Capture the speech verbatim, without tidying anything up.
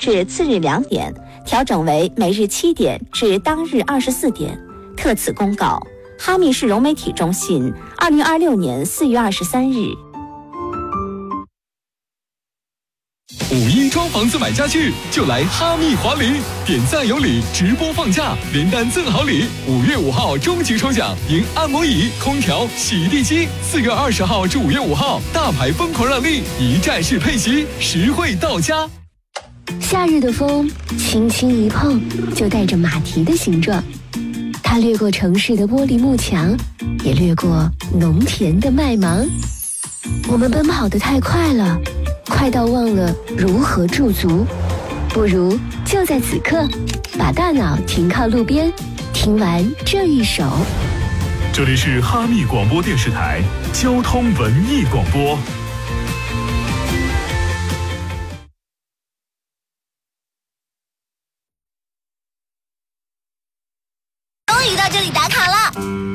至次日两点，调整为每日七点至当日二十四点。特此公告，哈密市融媒体中心，二零二六年四月二十三日。 五一装房子买家具就来哈密华礼，点赞有礼，直播放假，连单赠好礼。五月五号终极抽奖，赢按摩椅、空调、洗地机。四月二十号至五月五号，大牌疯狂让利，一站式配席，实惠到家。 夏日的风轻轻一碰，就带着马蹄的形状。它掠过城市的玻璃幕墙，也掠过农田的麦芒。我们奔跑得太快了，快到忘了如何驻足。不如就在此刻，把大脑停靠路边，听完这一首。 这里是哈密广播电视台交通文艺广播。 终于到这里打卡了，